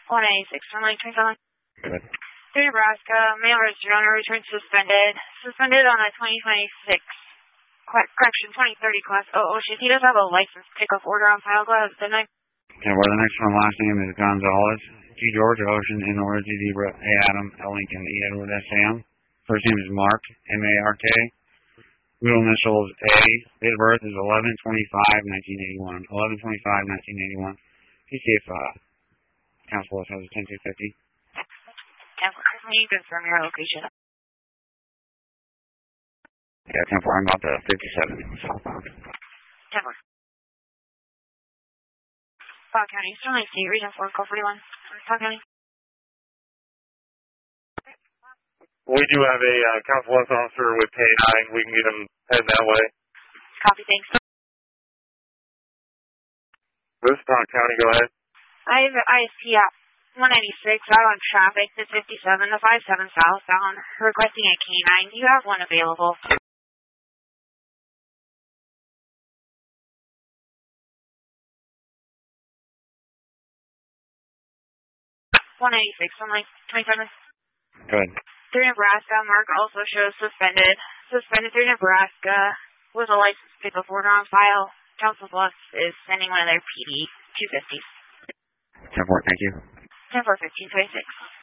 196 from Lake 27. Good. Through Nebraska, male registered owner returned suspended. Suspended on a 2026, correction, 2030 class OO shift. He does have a license pickup order on file. Go ahead, the next. Okay, well, the next one, last name is Gonzalez. G. George, Ocean, N. Laura, G. Zebra, A. Adam, L. Lincoln, E. Edward, S. Sam. First name is Mark, M-A-R-K. Middle initials A. Date of birth is 11/25/1981. 11/25/1981. See if Council has a 10250. Can you confirm your location? Yeah, 10-4. I'm about the 57 southbound. 10-4. Fog County, Sterling State, Region 4, Call 41. Fog County. We do have a Council 1 officer with K9. We can get him heading that way. Copy, thanks. This is Fog County, go ahead. I have ISP at 196, out on traffic, the 57, the 57 southbound, requesting a K9. Do you have one available? from like 27. Good. Through Nebraska, Mark also shows suspended. Suspended through Nebraska with a license pickup order on file. Council Bluffs is sending one of their PD 250s. 10-4, thank you. 10-4, 1526.